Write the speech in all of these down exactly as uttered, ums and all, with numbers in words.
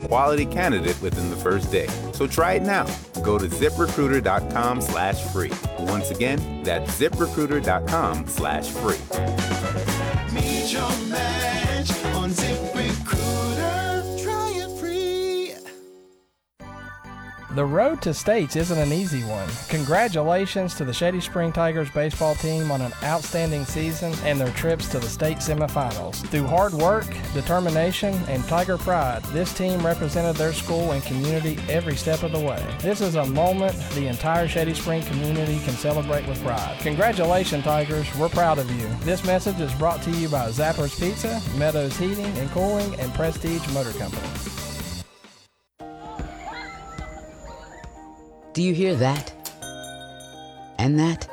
quality candidate within the first day. So try it now. Go to zip recruiter dot com slash free. Once again, that's zip recruiter dot com slash free. Meet your match on ZipRecruiter. Try it free. The road to states isn't an easy one. Congratulations to the Shady Spring Tigers baseball team on an outstanding season and their trips to the state semifinals. Through hard work, determination, and Tiger pride, this team represented their school and community every step of the way. This is a moment the entire Shady Spring community can celebrate with pride. Congratulations, Tigers. We're proud of you. This message is brought to you by Zapper's Pizza, Meadows Heating and Cooling, and Prestige Motor Company. Do you hear that? And that?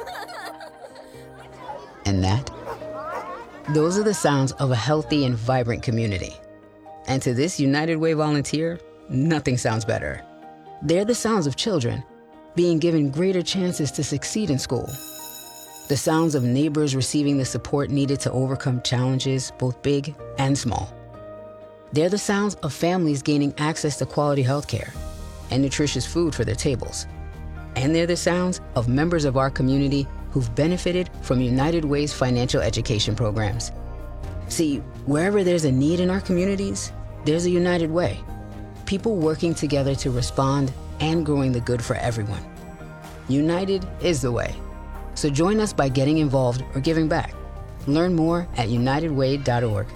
And that? Those are the sounds of a healthy and vibrant community. And to this United Way volunteer, nothing sounds better. They're the sounds of children being given greater chances to succeed in school. The sounds of neighbors receiving the support needed to overcome challenges, both big and small. They're the sounds of families gaining access to quality health care and nutritious food for their tables. And they're the sounds of members of our community who've benefited from United Way's financial education programs. See, wherever there's a need in our communities, there's a United Way. People working together to respond and growing the good for everyone. United is the way. So join us by getting involved or giving back. Learn more at united way dot org.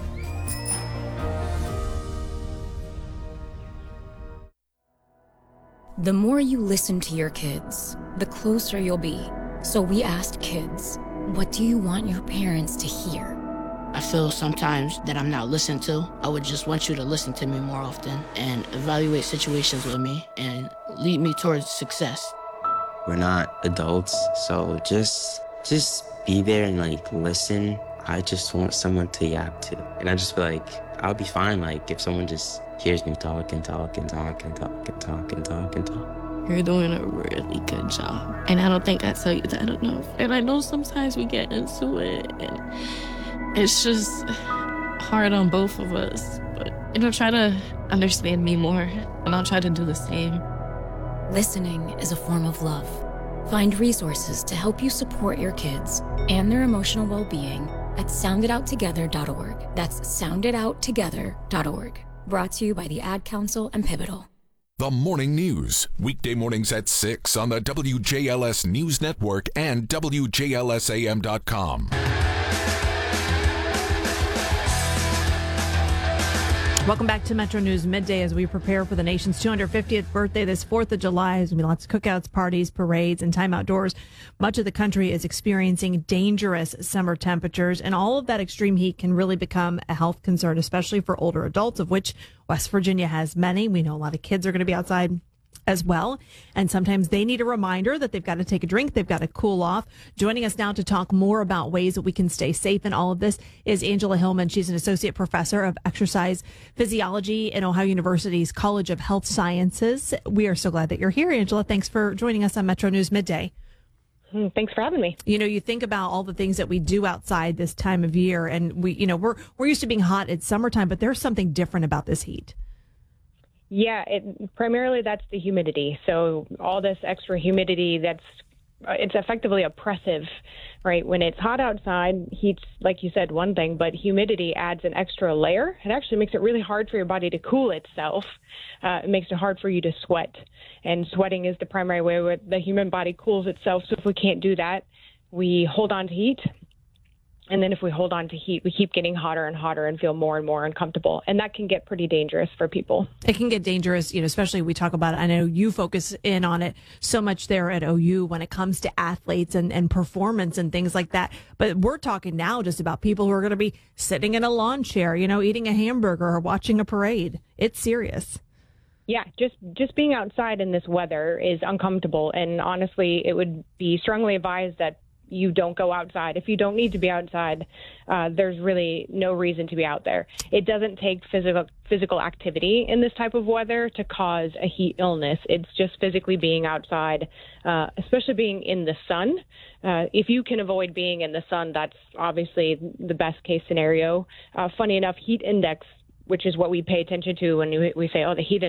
The more you listen to your kids, the closer you'll be. So we asked kids, what do you want your parents to hear? I feel sometimes that I'm not listened to. I would just want you to listen to me more often and evaluate situations with me and lead me towards success. We're not adults, so just just be there and like listen. I just want someone to yap to. And I just feel like I'll be fine like if someone just hears me talk and talk and talk and talk and talk and talk and talk. You're doing a really good job. And I don't think I tell you that enough. And I know sometimes we get into it and it's just hard on both of us. But you know, try to understand me more and I'll try to do the same. Listening is a form of love. Find resources to help you support your kids and their emotional well-being at sound it out together dot org. That's sound it out together dot org. Brought to you by the Ad Council and Pivotal. The Morning News, weekday mornings at six on the W J L S News Network and W J L S A M dot com. Welcome back to Metro News Midday as we prepare for the nation's two hundred fiftieth birthday this fourth of July. There's going to be lots of cookouts, parties, parades, and time outdoors. Much of the country is experiencing dangerous summer temperatures, and all of that extreme heat can really become a health concern, especially for older adults, of which West Virginia has many. We know a lot of kids are going to be outside as well. And sometimes they need a reminder that they've got to take a drink. They've got to cool off. Joining us now to talk more about ways that we can stay safe in all of this is Angela Hillman. She's an associate professor of exercise physiology in Ohio University's College of Health Sciences. We are so glad that you're here, Angela. Thanks for joining us on Metro News Midday. Thanks for having me. You know, you think about all the things that we do outside this time of year, and we, you know, we're we're used to being hot at summertime, but there's something different about this heat. Yeah, it, primarily that's the humidity. So all this extra humidity, that's it's effectively oppressive, right? When it's hot outside, heat's, like you said, one thing, but humidity adds an extra layer. It actually makes it really hard for your body to cool itself. Uh, it makes it hard for you to sweat. And sweating is the primary way where the human body cools itself. So if we can't do that, we hold on to heat. And then if we hold on to heat, we keep getting hotter and hotter and feel more and more uncomfortable. And that can get pretty dangerous for people. It can get dangerous, you know, especially we talk about it. I know you focus in on it so much there at O U when it comes to athletes and, and performance and things like that. But we're talking now just about people who are going to be sitting in a lawn chair, you know, eating a hamburger or watching a parade. It's serious. Yeah, just just being outside in this weather is uncomfortable. And honestly, it would be strongly advised that you don't go outside. If you don't need to be outside, uh, there's really no reason to be out there. It doesn't take physical physical activity in this type of weather to cause a heat illness. It's just physically being outside, uh, especially being in the sun. Uh, if you can avoid being in the sun, that's obviously the best case scenario. Uh, funny enough, heat index, which is what we pay attention to when we say, oh, the heat